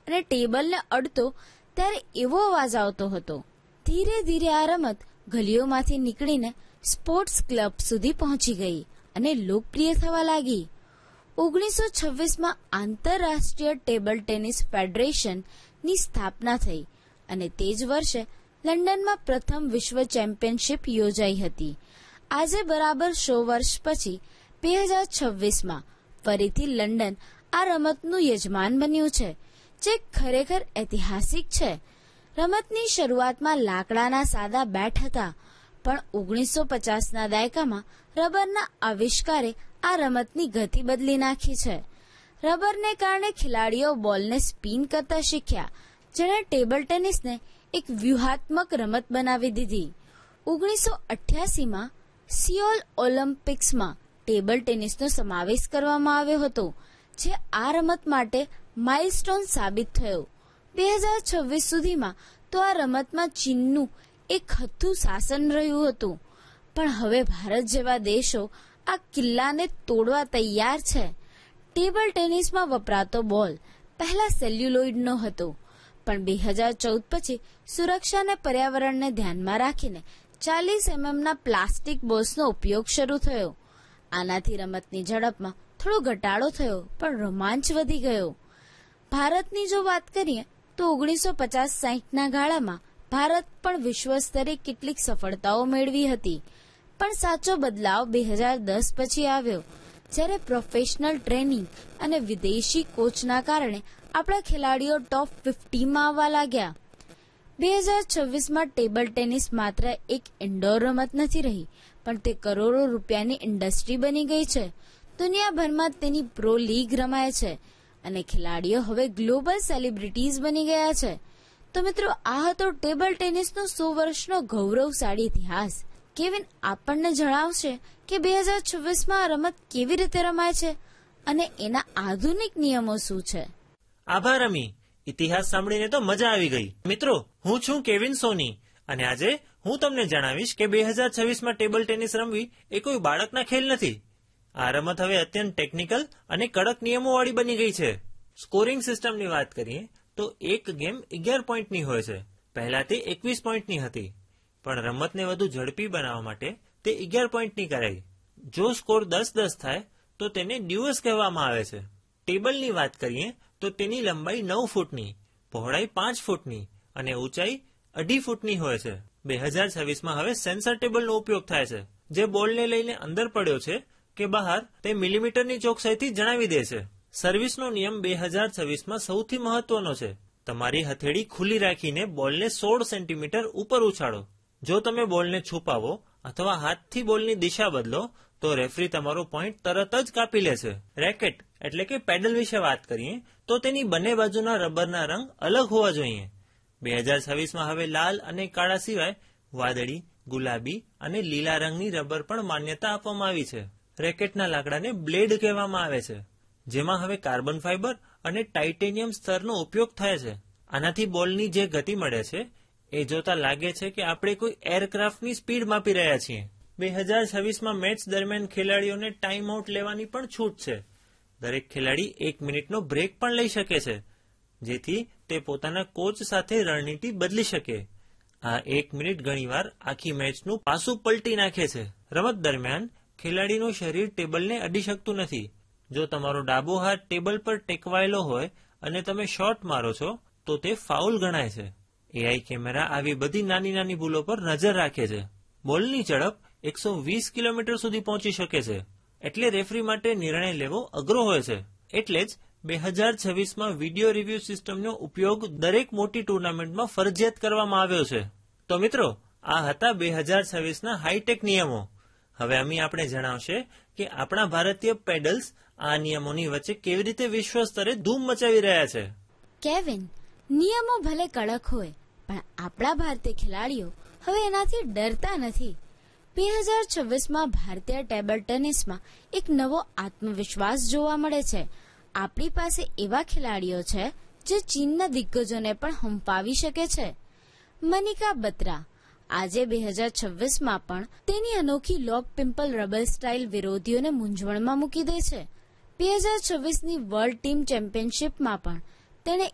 અને ટેબલને અડતો ત્યારે એવો અવાજ આવતો હતો. ધીરે ધીરે આ રમત ગલીઓમાંથી નીકળીને સ્પોર્ટ્સ ક્લબ સુધી પહોંચી ગઈ અને લોકપ્રિય થવા લાગી. 1926માં આંતરરાષ્ટ્રીય ટેબલ ટેનિસ ફેડરેશનની સ્થાપના થઈ અને તે જ વર્ષે લંડનમાં પ્રથમ વિશ્વ ચેમ્પિયનશિપ યોજાઈ હતી. આજે બરાબર 100 વર્ષ પછી 2026માં ફરીથી લંડન આ રમતનું યજમાન બન્યું છે, જે ખરેખર ઐતિહાસિક છે. રમતની શરૂઆતમાં લાકડાના સાદા બેટ હતા, પણ 1950ના દાયકામાં રબરના આવિષ્કારે આ રમતની ગતિ બદલી નાખી છે. રબરને કારણે ખેલાડીઓ બોલને સ્પિન કરતા શીખ્યા, જેણે ટેબલ ટેનિસને એક વ્યૂહાત્મક રમત બનાવી દીધી. 1988માં સિયોલ ઓલિમ્પિક્સમાં ટેબલ ટેનિસનો સમાવેશ કરવામાં આવ્યો હતો, જે આ રમત માટે માઇલસ્ટોન સાબિત થયો. 2026 સુધીમાં તો આ રમતમાં ચીનનું એક હથ્થું શાસન રહ્યું હતું, પણ હવે ભારત જેવા દેશો આ કિલ્લાને તોડવા તૈયાર છે. ટેબલ ટેનિસમાં વપરાતો બોલ પહેલા સેલ્યુલોઇડનો હતો, પણ 2014 પછી સુરક્ષા અને પર્યાવરણને ધ્યાનમાં રાખીને 40 mmના પ્લાસ્ટિક બોલ્સનો ઉપયોગ શરૂ થયો. આનાથી રમતની ઝડપમાં થોડો ઘટાડો થયો, પણ રોમાંચ વધી ગયો. ભારતની જો વાત કરીએ તો 1950-60ના ગાળામાં ભારત પણ વિશ્વ સ્તરે કેટલીક સફળતાઓ મેળવી હતી, પણ સાચો બદલાવ 2010 પછી આવ્યો, જ્યારે પ્રોફેશનલ ટ્રેનિંગ અને વિદેશી કોચના કારણે આપણા ખેલાડીઓ ટોપ 50માં આવવા લાગ્યા. 2026માં ટેબલ ટેનિસ માત્ર એક ઇન્ડોર રમત નથી રહી, પણ તે કરોડો રૂપિયાની ઇન્ડસ્ટ્રી બની ગઈ છે. દુનિયાભરમાં તેની પ્રો લીગ રમાય છે અને ખેલાડીઓ હવે ગ્લોબલ સેલિબ્રિટીઝ બની ગયા છે. તો મિત્રો, આ હતો ટેબલ ટેનિસનો 100 વર્ષનો ગૌરવશાળી ઇતિહાસ. કેવિન આપણને જણાવશે કે 2026માં આ રમત કેવી રીતે રમાય છે અને એના આધુનિક નિયમો શું છે. આભાર અમી. ઇતિહાસ સાંભળીને તો મજા આવી ગઈ. મિત્રો, હું છું કેવિન સોની અને આજે હું તમને જણાવીશ કે 2026માં ટેબલ ટેનિસ રમવી એ કોઈ બાળકના ખેલ નથી. આ રમત હવે અત્યંત ટેકનિકલ અને કડક નિયમોવાળી બની ગઈ છે. સ્કોરિંગ સિસ્ટમની વાત કરીએ તો એક ગેમ 11 પોઈન્ટની હોય છે. પહેલા તે 21 પોઈન્ટની હતી, પણ રમતને વધુ ઝડપી બનાવવા માટે તે 11 પોઈન્ટની કરાઈ. જો સ્કોર 10-10 થાય તો તેને ડ્યુઅસ કહેવામાં આવે છે. ટેબલની વાત કરીએ તો તેની લંબાઈ 9 ફૂટની, પહોળાઈ 5 ફૂટની અને ઊંચાઈ 2.5 ફૂટની હોય છે. 2026માં હવે સેન્સર ટેબલનો ઉપયોગ થાય છે, જે બોલને લઈને અંદર પડ્યો છે કે બહાર તે મિલીમીટરની ચોકસાઈથી જણાવી દે છે. સર્વિસનો નિયમ 2026માં સૌથી મહત્વનો છે. તમારી હથેળી ખુલ્લી રાખીને બોલને 16 સેન્ટીમીટર ઉપર ઉછાળો. જો તમે બોલને છુપાવો અથવા હાથથી બોલની દિશા બદલો તો રેફરી તમારો પોઈન્ટ તરત જ કાપી લે છે. રેકેટ એટલે કે પેડલ વિશે વાત કરીએ તો તેની બંને બાજુના રબરના રંગ અલગ હોવા જોઈએ. 2026માં હવે લાલ અને કાળા સિવાય વાદળી, ગુલાબી અને લીલા રંગની રબર પણ માન્યતા આપવામાં આવી છે. રેકેટના લાકડાને બ્લેડ કહેવામાં આવે છે, જેમાં હવે કાર્બન ફાઇબર અને ટાઇટેનિયમ સ્તરનો ઉપયોગ થાય છે. આનાથી બોલની જે ગતિ મળે છે એ જોતા લાગે છે કે આપણે કોઈ એરક્રાફ્ટની સ્પીડ માપી રહ્યા છીએ. 2026માં મેચ દરમિયાન ખેલાડીઓને ટાઈમ આઉટ લેવાની પણ છૂટ છે. દરેક ખેલાડી 1 મિનિટનો બ્રેક પણ લઈ શકે છે, જેથી તે પોતાના કોચ સાથે રણનીતિ બદલી શકે. આ 1 મિનિટ ઘણીવાર આખી મેચનું પાસું પલટી નાખે છે. રમત દરમિયાન ખેલાડીનું શરીર ટેબલને અડી શકતું નથી. જો તમારો ડાબો હાથ ટેબલ પર ટેકવાયેલો હોય અને તમે શોટ મારો છો તો તે ફાઉલ ગણાય છે. એઆઈ કેમેરા આવી બધી નાની નાની ભૂલો પર નજર રાખે છે. બોલની ઝડપ 120 કિલોમીટર સુધી પહોંચી શકે છે, એટલે રેફરી માટે નિર્ણય લેવો અઘરો હોય છે. એટલે જ 2026માં વિડીયો રિવ્યુ સિસ્ટમનો ઉપયોગ દરેક મોટી ટુર્નામેન્ટમાં ફરજિયાત કરવામાં આવ્યો છે. તો મિત્રો, આ હતા 2026ના હાઈટેક નિયમો. હવે અમી આપણે જણાવશે કે આપણા ભારતીય પેડલ્સ આ નિયમોની વચ્ચે કેવી રીતે વિશ્વ સ્તરે ધૂમ મચાવી રહ્યા છે. કેવિન, નિયમો ભલે કડક હોય, પણ આપણા ભારતીય ખેલાડીઓ હવે એનાથી ડરતા નથી. 2026માં ભારતીય ટેબલ ટેનિસમાં એક નવો આત્મવિશ્વાસ જોવા મળે છે. આપણી પાસે એવા ખેલાડીઓ છે જે ચીનના દિગ્ગજોને પણ હંફાવી શકે છે. મનિકા બત્રા આજે 2026માં પણ તેની અનોખી લોક પિમ્પલ રબર સ્ટાઇલ વિરોધીઓને મૂંઝવણમાં મૂકી દે છે. 2026ની વર્લ્ડ ટીમ ચેમ્પિયનશિપમાં પણ તેણે